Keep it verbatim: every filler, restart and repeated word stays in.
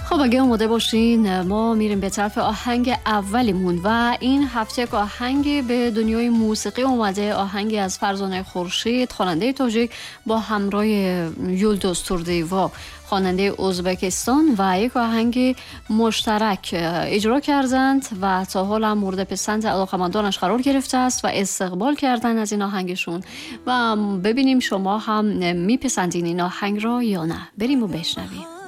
خب اگه آماده باشین ما میریم به طرف آهنگ اولیمون و این هفته که آهنگی به دنیای موسیقی اومده، آهنگی از فرزانه خورشید، خواننده تاجیک با همراه یولدوز توردیوا، خواننده ازبکستان، و یک آهنگ مشترک اجرا کردند و تا حال هم مورد پسند علاقه‌مندانش قرار گرفته است و استقبال کردن از این آهنگشون و ببینیم شما هم میپسندین این آهنگ را یا نه. بریم و بشنویم.